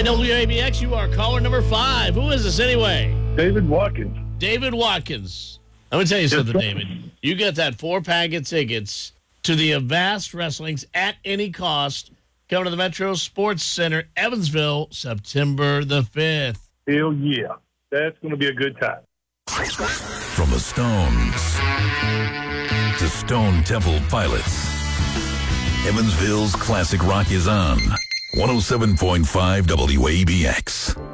right, WABX, you are caller number 5. Who is this anyway? David Watkins. David Watkins. I'm going to tell you something, David. You get that 4-pack of tickets to the Avast Wrestling's At Any Cost coming to the Metro Sports Center, Evansville, September the 5th. Hell yeah. That's going to be a good time. From the Stones to Stone Temple Pilots, Evansville's classic rock is on 107.5 WABX.